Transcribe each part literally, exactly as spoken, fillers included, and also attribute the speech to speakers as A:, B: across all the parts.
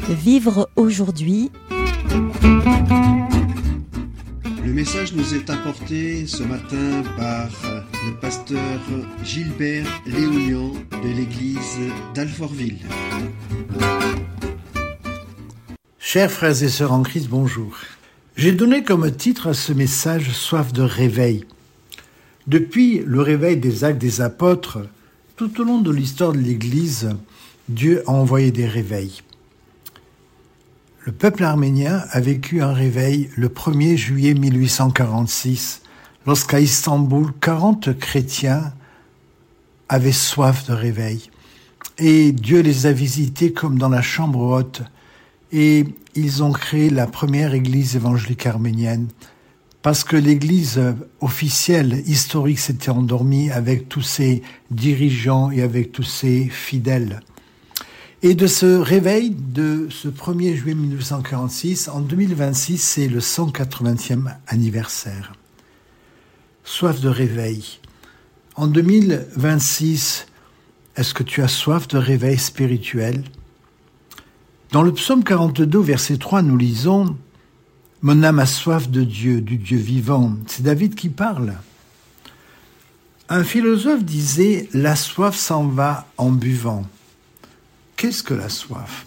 A: Vivre aujourd'hui.
B: Le message nous est apporté ce matin par le pasteur Gilbert Léonian de l'église d'Alfortville.
C: Chers frères et sœurs en Christ, bonjour. J'ai donné comme titre à ce message « Soif de réveil ». Depuis le réveil des actes des apôtres, tout au long de l'histoire de l'Église, Dieu a envoyé des réveils. Le peuple arménien a vécu un réveil le premier juillet mille huit cent quarante-six, lorsqu'à Istanbul, quarante chrétiens avaient soif de réveil. Et Dieu les a visités comme dans la chambre haute, et ils ont créé la première église évangélique arménienne, parce que l'église officielle, historique, s'était endormie avec tous ses dirigeants et avec tous ses fidèles. Et de ce réveil, de ce premier juillet mille huit cent quarante-six, en deux mille vingt-six, c'est le cent quatre-vingtième anniversaire. Soif de réveil. En deux mille vingt-six, est-ce que tu as soif de réveil spirituel? Dans le psaume quarante-deux, verset trois, nous lisons « Mon âme a soif de Dieu, du Dieu vivant ». C'est David qui parle. Un philosophe disait « La soif s'en va en buvant ». Qu'est-ce que la soif?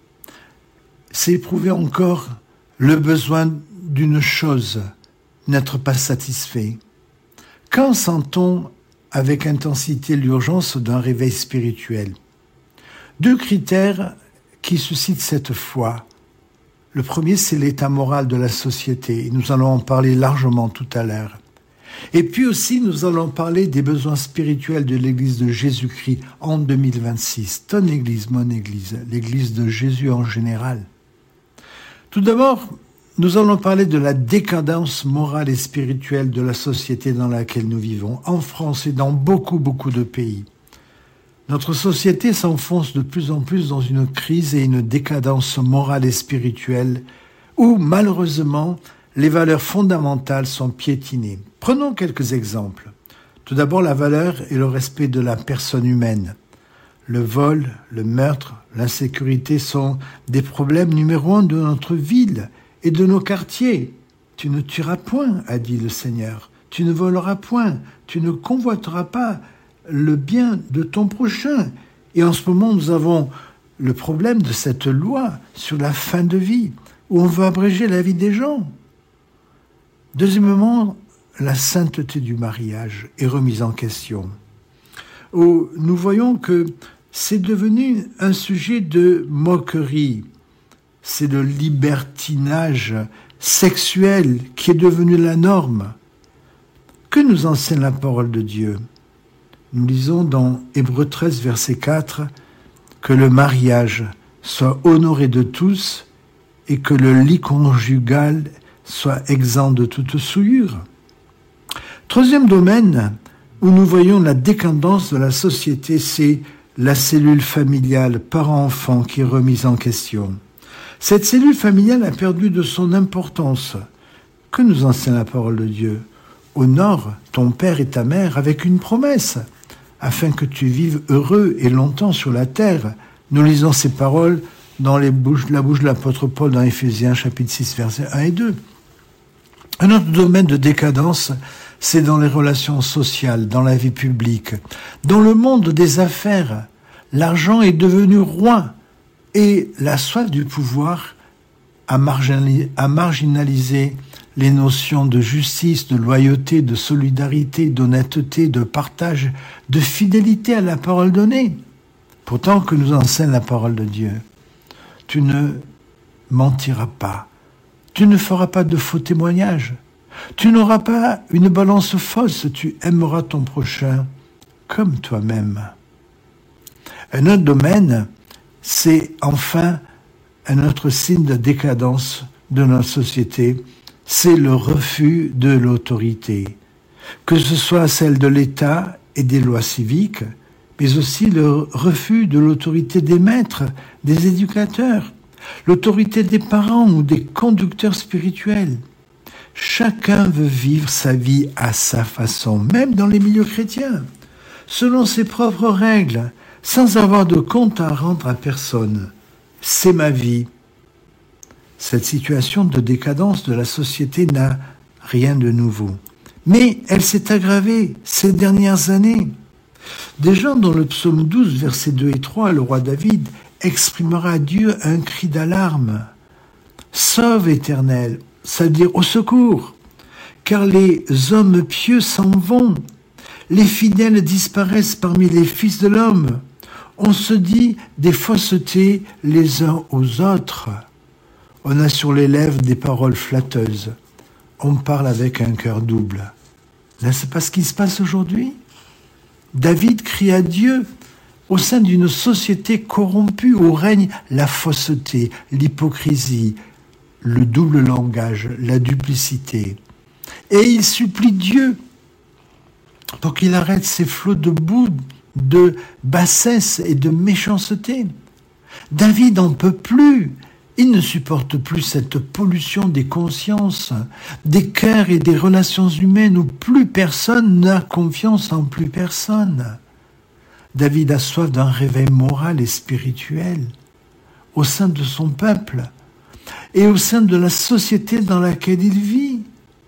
C: C'est éprouver encore le besoin d'une chose, n'être pas satisfait. Quand sent-on avec intensité l'urgence d'un réveil spirituel? Deux critères qui suscitent cette foi. Le premier, c'est l'état moral de la société. Nous allons en parler largement tout à l'heure. Et puis aussi, nous allons parler des besoins spirituels de l'Église de Jésus-Christ en deux mille vingt-six. Ton Église, mon Église, l'Église de Jésus en général. Tout d'abord, nous allons parler de la décadence morale et spirituelle de la société dans laquelle nous vivons, en France et dans beaucoup, beaucoup de pays. Notre société s'enfonce de plus en plus dans une crise et une décadence morale et spirituelle où, malheureusement, les valeurs fondamentales sont piétinées. Prenons quelques exemples. Tout d'abord, la valeur et le respect de la personne humaine. Le vol, le meurtre, l'insécurité sont des problèmes numéro un de notre ville et de nos quartiers. Tu ne tueras point, a dit le Seigneur. Tu ne voleras point. Tu ne convoiteras pas le bien de ton prochain. Et en ce moment, nous avons le problème de cette loi sur la fin de vie, où on veut abréger la vie des gens. Deuxièmement, la sainteté du mariage est remise en question. Où nous voyons que c'est devenu un sujet de moquerie. C'est le libertinage sexuel qui est devenu la norme. Que nous enseigne la parole de Dieu? Nous lisons dans Hébreux treize, verset quatre, que le mariage soit honoré de tous et que le lit conjugal soit exempt de toute souillure. Troisième domaine où nous voyons la décadence de la société, c'est la cellule familiale parent-enfant qui est remise en question. Cette cellule familiale a perdu de son importance. Que nous enseigne la parole de Dieu? Honore ton père et ta mère avec une promesse, afin que tu vives heureux et longtemps sur la terre. Nous lisons ces paroles dans les bouches, la bouche de l'apôtre Paul dans Éphésiens chapitre six, versets un et deux. Un autre domaine de décadence, c'est dans les relations sociales, dans la vie publique. Dans le monde des affaires, l'argent est devenu roi et la soif du pouvoir a marginalisé, a marginalisé les notions de justice, de loyauté, de solidarité, d'honnêteté, de partage, de fidélité à la parole donnée. Pourtant que nous enseigne la parole de Dieu. Tu ne mentiras pas. Tu ne feras pas de faux témoignages. Tu n'auras pas une balance fausse. Tu aimeras ton prochain comme toi-même. Un autre domaine, c'est enfin un autre signe de décadence de notre société, c'est le refus de l'autorité. Que ce soit celle de l'État et des lois civiques, mais aussi le refus de l'autorité des maîtres, des éducateurs, l'autorité des parents ou des conducteurs spirituels. Chacun veut vivre sa vie à sa façon, même dans les milieux chrétiens, selon ses propres règles, sans avoir de compte à rendre à personne. c'est ma vie. Cette situation de décadence de la société n'a rien de nouveau. Mais elle s'est aggravée ces dernières années. Déjà dans le psaume douze, versets deux et trois, le roi David exprimera à Dieu un cri d'alarme. « Sauve, Éternel », c'est-à-dire au secours, car les hommes pieux s'en vont, les fidèles disparaissent parmi les fils de l'homme. On se dit des faussetés les uns aux autres. On a sur les lèvres des paroles flatteuses. On parle avec un cœur double. N'est-ce pas ce qui se passe aujourd'hui ? David crie à Dieu au sein d'une société corrompue où règne la fausseté, l'hypocrisie, le double langage, la duplicité. Et il supplie Dieu pour qu'il arrête ces flots de boue, de bassesse et de méchanceté. David n'en peut plus. Il ne supporte plus cette pollution des consciences, des cœurs et des relations humaines où plus personne n'a confiance en plus personne. David a soif d'un réveil moral et spirituel au sein de son peuple et au sein de la société dans laquelle il vit.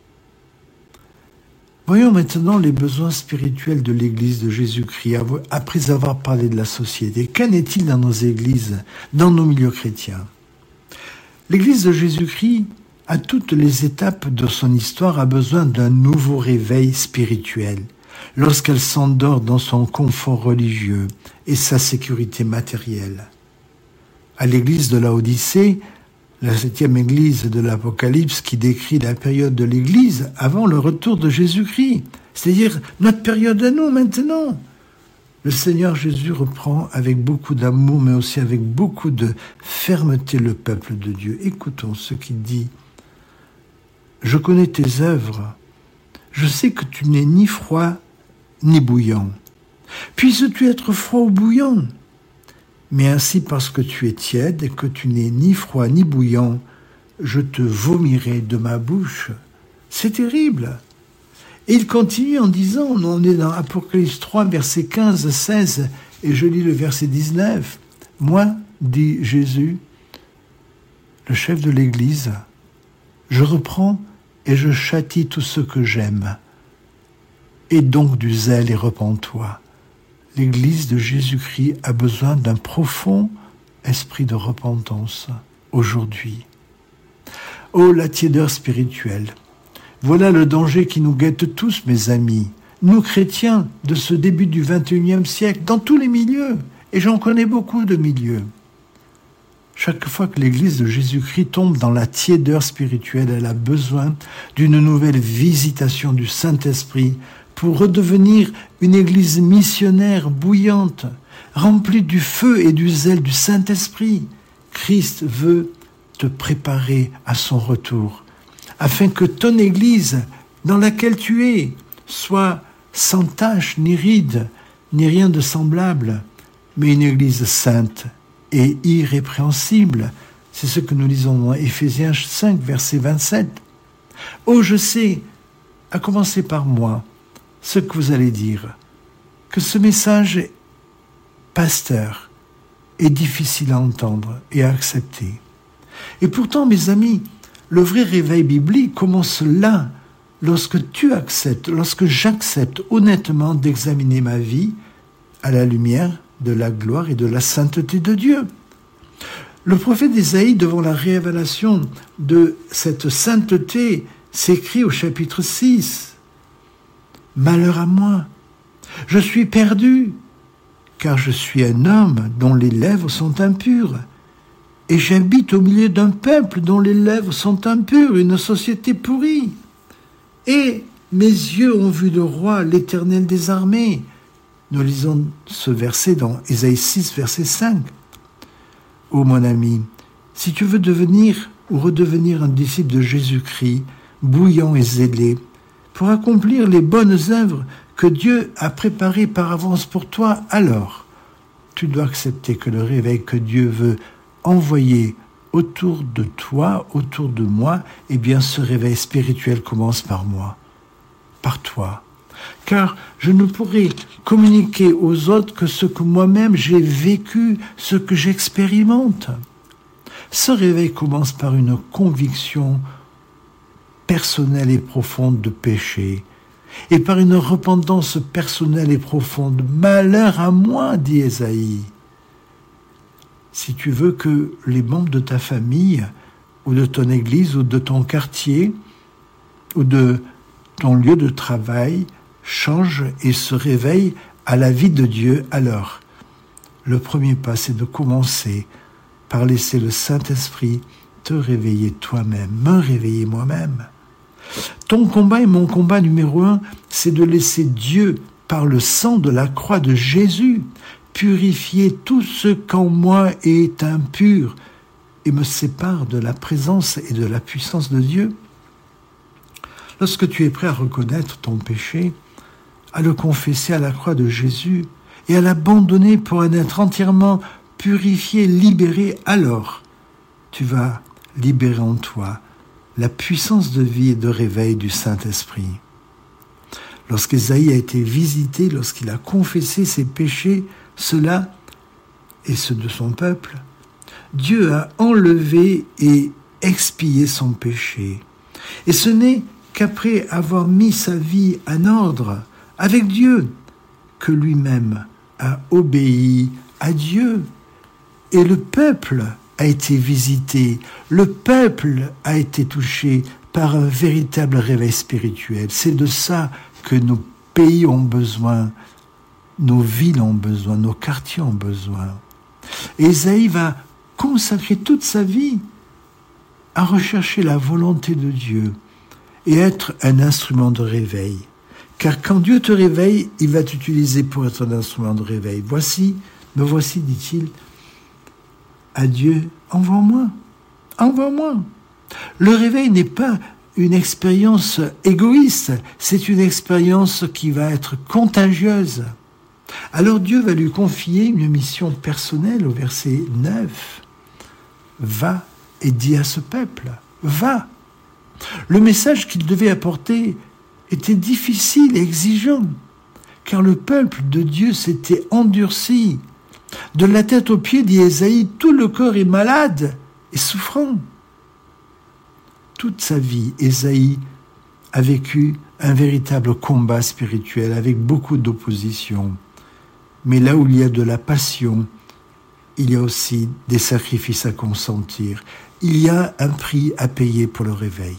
C: Voyons maintenant les besoins spirituels de l'Église de Jésus-Christ après avoir parlé de la société. Qu'en est-il dans nos églises, dans nos milieux chrétiens ? L'Église de Jésus-Christ, à toutes les étapes de son histoire, a besoin d'un nouveau réveil spirituel lorsqu'elle s'endort dans son confort religieux et sa sécurité matérielle. À l'Église de Laodicée, la septième Église de l'Apocalypse qui décrit la période de l'Église avant le retour de Jésus-Christ, c'est-à-dire notre période à nous maintenant. Le Seigneur Jésus reprend avec beaucoup d'amour, mais aussi avec beaucoup de fermeté le peuple de Dieu. Écoutons ce qu'il dit. « Je connais tes œuvres. Je sais que tu n'es ni froid ni bouillant. Puisses-tu être froid ou bouillant ? Mais ainsi parce que tu es tiède et que tu n'es ni froid ni bouillant, je te vomirai de ma bouche. » C'est terrible. Et il continue en disant, on est dans Apocalypse trois, versets quinze, seize, et je lis le verset dix-neuf. « Moi, dit Jésus, le chef de l'Église, je reprends et je châtie tout ce que j'aime. Et donc du zèle et repens-toi. » L'Église de Jésus-Christ a besoin d'un profond esprit de repentance aujourd'hui. Oh, la tiédeur spirituelle! Voilà le danger qui nous guette tous, mes amis, nous chrétiens de ce début du vingt et unième siècle, dans tous les milieux, et j'en connais beaucoup de milieux. Chaque fois que l'Église de Jésus-Christ tombe dans la tiédeur spirituelle, elle a besoin d'une nouvelle visitation du Saint-Esprit pour redevenir une Église missionnaire bouillante, remplie du feu et du zèle du Saint-Esprit. Christ veut te préparer à son retour, afin que ton Église, dans laquelle tu es, soit sans tache, ni ride, ni rien de semblable, mais une Église sainte et irrépréhensible. C'est ce que nous lisons dans Éphésiens cinq, verset vingt-sept. « Oh, je sais, à commencer par moi, ce que vous allez dire, que ce message, pasteur, est difficile à entendre et à accepter. Et pourtant, mes amis, le vrai réveil biblique commence là, lorsque tu acceptes, lorsque j'accepte honnêtement d'examiner ma vie à la lumière de la gloire et de la sainteté de Dieu. Le prophète Ésaïe, devant la révélation de cette sainteté, s'écrit au chapitre six. « Malheur à moi, je suis perdu, car je suis un homme dont les lèvres sont impures. Et j'habite au milieu d'un peuple dont les lèvres sont impures, une société pourrie. Et mes yeux ont vu le roi, l'Éternel des armées. » Nous lisons ce verset dans Ésaïe six, verset cinq. « Ô mon ami, si tu veux devenir ou redevenir un disciple de Jésus-Christ, bouillant et zélé, pour accomplir les bonnes œuvres que Dieu a préparées par avance pour toi, alors tu dois accepter que le réveil que Dieu veut envoyer autour de toi, autour de moi, eh bien ce réveil spirituel commence par moi, par toi. Car je ne pourrai communiquer aux autres que ce que moi-même j'ai vécu, ce que j'expérimente. Ce réveil commence par une conviction personnelle et profonde de péché, et par une repentance personnelle et profonde. Malheur à moi, dit Ésaïe. Si tu veux que les membres de ta famille, ou de ton église, ou de ton quartier, ou de ton lieu de travail, changent et se réveillent à la vie de Dieu, alors le premier pas, c'est de commencer par laisser le Saint-Esprit te réveiller toi-même, me réveiller moi-même. Ton combat et mon combat numéro un, c'est de laisser Dieu, par le sang de la croix de Jésus, purifier tout ce qu'en moi est impur et me sépare de la présence et de la puissance de Dieu. Lorsque tu es prêt à reconnaître ton péché, à le confesser à la croix de Jésus et à l'abandonner pour en être entièrement purifié, libéré, alors tu vas libérer en toi la puissance de vie et de réveil du Saint-Esprit. Lorsqu'Ésaïe a été visité, lorsqu'il a confessé ses péchés, ceux-là et ceux de son peuple, Dieu a enlevé et expié son péché. Et ce n'est qu'après avoir mis sa vie en ordre avec Dieu que lui-même a obéi à Dieu. Et le peuple a été visité, le peuple a été touché par un véritable réveil spirituel. C'est de ça que nos pays ont besoin, nos villes ont besoin, nos quartiers ont besoin. Et Ésaïe va consacrer toute sa vie à rechercher la volonté de Dieu et être un instrument de réveil. Car quand Dieu te réveille, il va t'utiliser pour être un instrument de réveil. Voici, me voici, dit-il, à Dieu, envoie-moi, envoie-moi. Le réveil n'est pas une expérience égoïste, c'est une expérience qui va être contagieuse. Alors Dieu va lui confier une mission personnelle au verset neuf. Va et dis à ce peuple, va. Le message qu'il devait apporter était difficile et exigeant, car le peuple de Dieu s'était endurci. De la tête aux pieds, dit Ésaïe, tout le corps est malade et souffrant. Toute sa vie, Ésaïe a vécu un véritable combat spirituel avec beaucoup d'opposition. Mais là où il y a de la passion, il y a aussi des sacrifices à consentir. Il y a un prix à payer pour le réveil.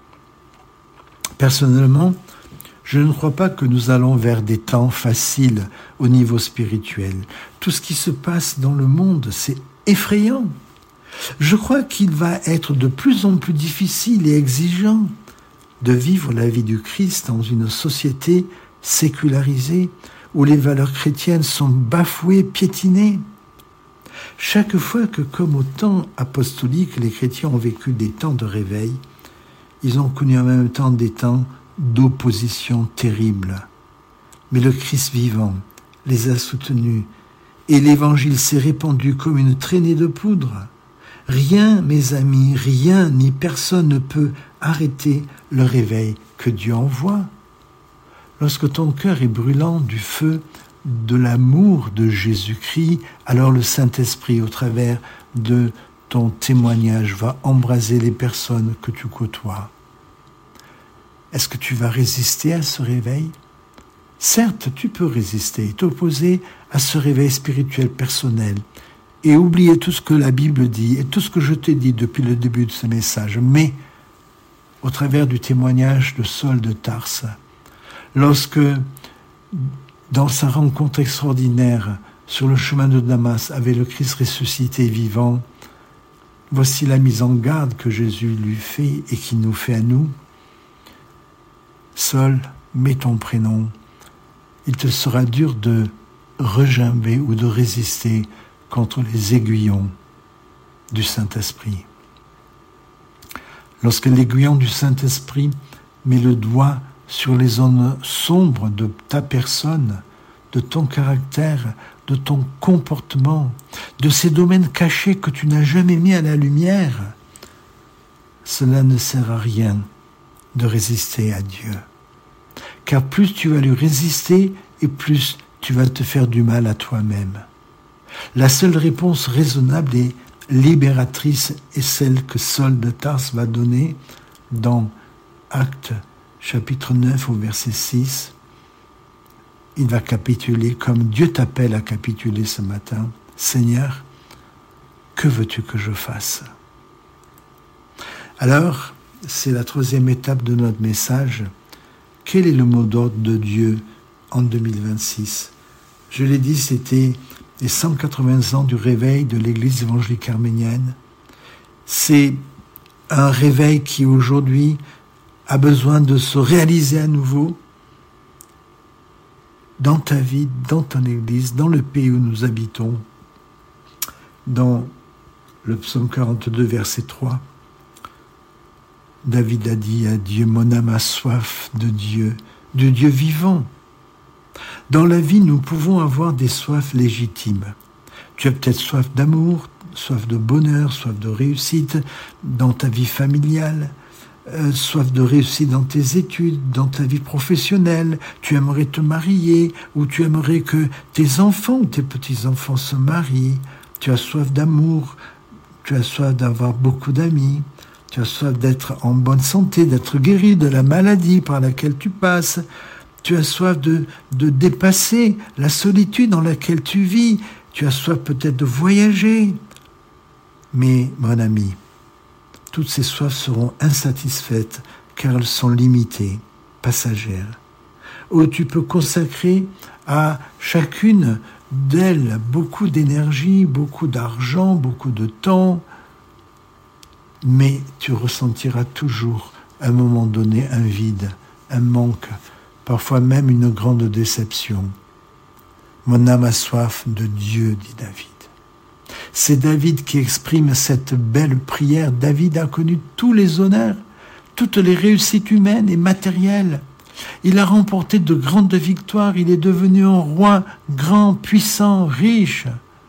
C: Personnellement, je ne crois pas que nous allons vers des temps faciles au niveau spirituel. Tout ce qui se passe dans le monde, c'est effrayant. Je crois qu'il va être de plus en plus difficile et exigeant de vivre la vie du Christ dans une société sécularisée où les valeurs chrétiennes sont bafouées, piétinées. Chaque fois que, comme au temps apostolique, les chrétiens ont vécu des temps de réveil, ils ont connu en même temps des temps d'opposition terrible. Mais le Christ vivant les a soutenus et l'évangile s'est répandu comme une traînée de poudre. Rien, mes amis, rien ni personne ne peut arrêter le réveil que Dieu envoie. Lorsque ton cœur est brûlant du feu de l'amour de Jésus-Christ, alors le Saint-Esprit, au travers de ton témoignage, va embraser les personnes que tu côtoies. Est-ce que tu vas résister à ce réveil ? Certes, tu peux résister, t'opposer à ce réveil spirituel personnel et oublier tout ce que la Bible dit et tout ce que je t'ai dit depuis le début de ce message. Mais, au travers du témoignage de Saul de Tarse, lorsque, dans sa rencontre extraordinaire sur le chemin de Damas avec le Christ ressuscité et vivant, voici la mise en garde que Jésus lui fait et qui nous fait à nous. Saul, mets ton prénom. Il te sera dur de regimber ou de résister contre les aiguillons du Saint-Esprit. Lorsque l'aiguillon du Saint-Esprit met le doigt sur les zones sombres de ta personne, de ton caractère, de ton comportement, de ces domaines cachés que tu n'as jamais mis à la lumière, cela ne sert à rien de résister à Dieu. Car plus tu vas lui résister et plus tu vas te faire du mal à toi-même. La seule réponse raisonnable est libératrice est celle que Saul de Tarse va donner dans Actes chapitre neuf au verset six. Il va capituler comme Dieu t'appelle à capituler ce matin. Seigneur, que veux-tu que je fasse? Alors, c'est la troisième étape de notre message. Quel est le mot d'ordre de Dieu en deux mille vingt-six? Je l'ai dit, c'était les cent quatre-vingts ans du réveil de l'Église évangélique arménienne. C'est un réveil qui aujourd'hui a besoin de se réaliser à nouveau dans ta vie, dans ton Église, dans le pays où nous habitons. Dans le psaume quarante-deux, verset trois, David a dit à Dieu, « Mon âme a soif de Dieu, de Dieu vivant. » Dans la vie, nous pouvons avoir des soifs légitimes. Tu as peut-être soif d'amour, soif de bonheur, soif de réussite dans ta vie familiale, euh, soif de réussite dans tes études, dans ta vie professionnelle. Tu aimerais te marier ou tu aimerais que tes enfants ou tes petits-enfants se marient. Tu as soif d'amour, tu as soif d'avoir beaucoup d'amis. Tu as soif d'être en bonne santé, d'être guéri de la maladie par laquelle tu passes. Tu as soif de, de dépasser la solitude dans laquelle tu vis. Tu as soif peut-être de voyager. Mais, mon ami, toutes ces soifs seront insatisfaites car elles sont limitées, passagères. Où tu peux consacrer à chacune d'elles beaucoup d'énergie, beaucoup d'argent, beaucoup de temps, mais tu ressentiras toujours, à un moment donné, un vide, un manque, parfois même une grande déception. Mon âme a soif de Dieu, dit David. C'est David qui exprime cette belle prière. David a connu tous les honneurs, toutes les réussites humaines et matérielles. Il a remporté de grandes victoires. Il est devenu un roi grand, puissant, riche.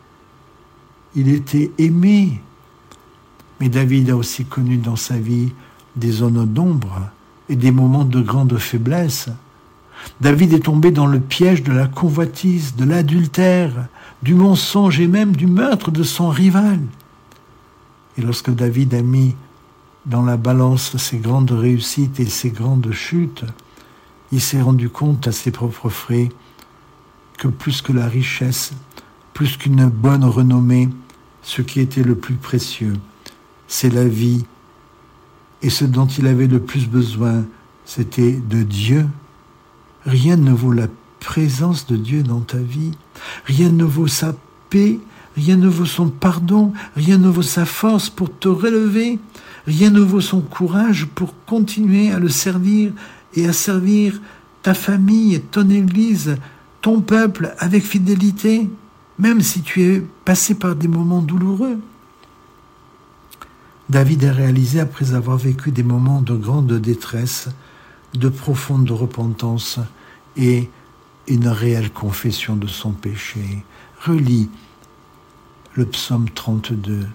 C: Il était aimé. Mais David a aussi connu dans sa vie des zones d'ombre et des moments de grande faiblesse. David est tombé dans le piège de la convoitise, de l'adultère, du mensonge et même du meurtre de son rival. Et lorsque David a mis dans la balance ses grandes réussites et ses grandes chutes, il s'est rendu compte à ses propres frais que plus que la richesse, plus qu'une bonne renommée, ce qui était le plus précieux, c'est la vie. Et ce dont il avait le plus besoin, c'était de Dieu. Rien ne vaut la présence de Dieu dans ta vie. Rien ne vaut sa paix. Rien ne vaut son pardon. Rien ne vaut sa force pour te relever. Rien ne vaut son courage pour continuer à le servir et à servir ta famille, ton Église, ton peuple avec fidélité, même si tu es passé par des moments douloureux. David a réalisé, après avoir vécu des moments de grande détresse, de profonde repentance et une réelle confession de son péché. Relis le psaume trente-deux,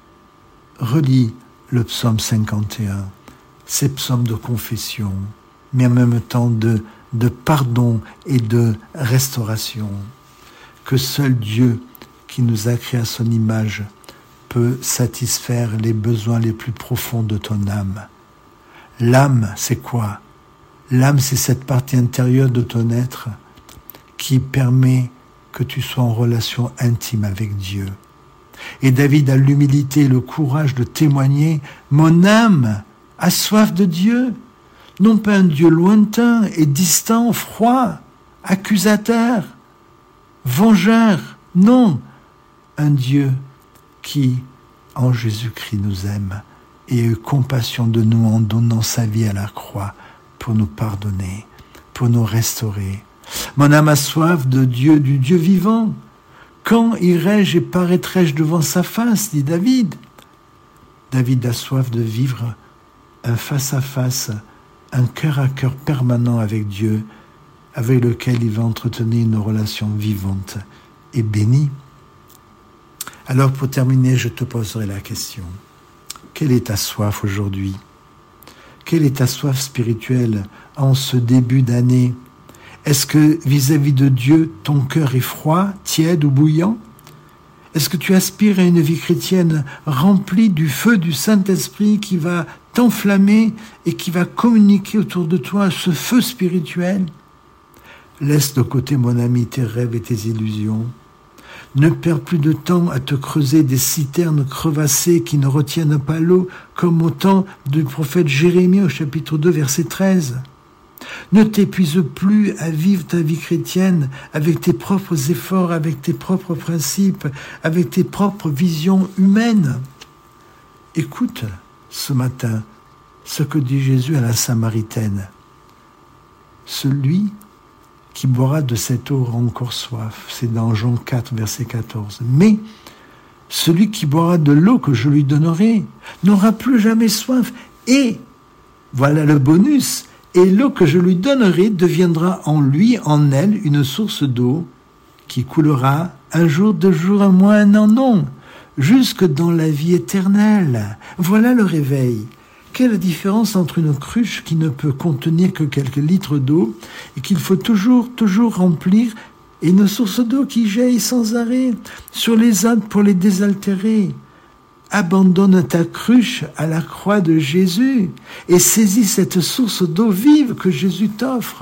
C: relis le psaume cinquante et un, ces psaumes de confession, mais en même temps de, de pardon et de restauration, que seul Dieu, qui nous a créés à son image, peut satisfaire les besoins les plus profonds de ton âme. L'âme, c'est quoi? L'âme, c'est cette partie intérieure de ton être qui permet que tu sois en relation intime avec Dieu. Et David a l'humilité et le courage de témoigner « Mon âme a soif de Dieu ». Non pas un Dieu lointain et distant, froid, accusateur, vengeur. Non, un Dieu qui, en Jésus-Christ, nous aime et a eu compassion de nous en donnant sa vie à la croix pour nous pardonner, pour nous restaurer. Mon âme a soif de Dieu, du Dieu vivant. Quand irai-je et paraîtrai-je devant sa face, dit David. David a soif de vivre un face-à-face, un cœur-à-cœur permanent avec Dieu, avec lequel il va entretenir une relation vivante et bénie. Alors pour terminer, je te poserai la question. Quelle est ta soif aujourd'hui? Quelle est ta soif spirituelle en ce début d'année? Est-ce que vis-à-vis de Dieu, ton cœur est froid, tiède ou bouillant? Est-ce que tu aspires à une vie chrétienne remplie du feu du Saint-Esprit qui va t'enflammer et qui va communiquer autour de toi ce feu spirituel? Laisse de côté, mon ami, tes rêves et tes illusions. Ne perds plus de temps à te creuser des citernes crevassées qui ne retiennent pas l'eau, comme au temps du prophète Jérémie au chapitre deux, verset treize. Ne t'épuise plus à vivre ta vie chrétienne avec tes propres efforts, avec tes propres principes, avec tes propres visions humaines. Écoute ce matin ce que dit Jésus à la Samaritaine. Celui qui boira de cette eau aura encore soif. C'est dans Jean quatre, verset quatorze. Mais celui qui boira de l'eau que je lui donnerai n'aura plus jamais soif. Et, voilà le bonus, et l'eau que je lui donnerai deviendra en lui, en elle, une source d'eau qui coulera un jour, deux jours, un mois, un an, non, jusque dans la vie éternelle. Voilà le réveil. Quelle différence entre une cruche qui ne peut contenir que quelques litres d'eau et qu'il faut toujours, toujours remplir, et une source d'eau qui jaillit sans arrêt sur les ânes pour les désaltérer. Abandonne ta cruche à la croix de Jésus et saisis cette source d'eau vive que Jésus t'offre.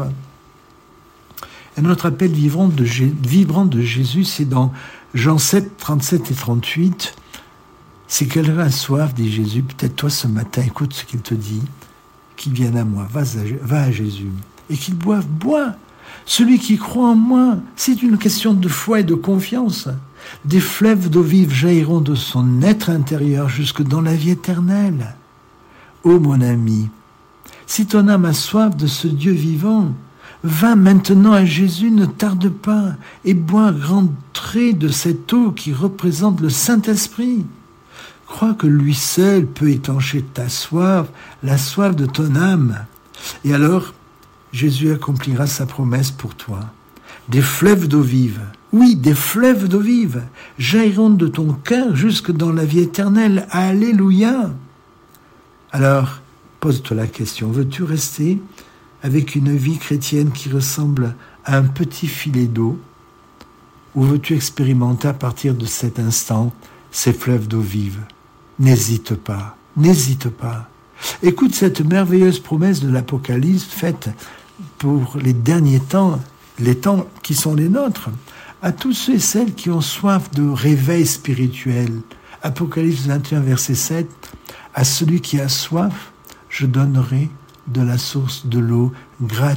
C: Et notre appel vibrant de, vibrant de Jésus, c'est dans Jean sept, trente-sept et trente-huit. Si quelqu'un a soif, dit Jésus, peut-être toi ce matin, écoute ce qu'il te dit, qu'il vienne à moi, va à, va à Jésus, et qu'il boive, bois. Celui qui croit en moi, c'est une question de foi et de confiance. Des fleuves d'eau vive jailliront de son être intérieur jusque dans la vie éternelle. Ô mon ami, si ton âme a soif de ce Dieu vivant, va maintenant à Jésus, ne tarde pas, et bois grande trait de cette eau qui représente le Saint-Esprit. Crois que lui seul peut étancher ta soif, la soif de ton âme. Et alors, Jésus accomplira sa promesse pour toi. Des fleuves d'eau vive, oui, des fleuves d'eau vive, jailliront de ton cœur jusque dans la vie éternelle. Alléluia! Alors, pose-toi la question, veux-tu rester avec une vie chrétienne qui ressemble à un petit filet d'eau, ou veux-tu expérimenter à partir de cet instant ces fleuves d'eau vive? N'hésite pas, n'hésite pas. Écoute cette merveilleuse promesse de l'Apocalypse faite pour les derniers temps, les temps qui sont les nôtres, à tous ceux et celles qui ont soif de réveil spirituel. Apocalypse vingt et un, verset sept, « À celui qui a soif, je donnerai de la source de l'eau gratuitement. »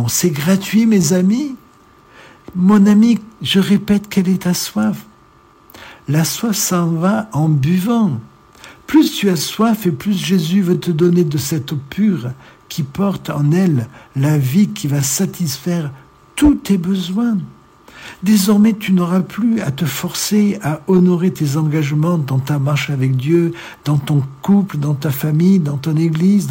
C: C'est gratuit, mes amis. Mon ami, je répète, quelle est ta soif? La soif s'en va en buvant. Plus tu as soif et plus Jésus veut te donner de cette eau pure qui porte en elle la vie qui va satisfaire tous tes besoins. Désormais, tu n'auras plus à te forcer à honorer tes engagements dans ta marche avec Dieu, dans ton couple, dans ta famille, dans ton église,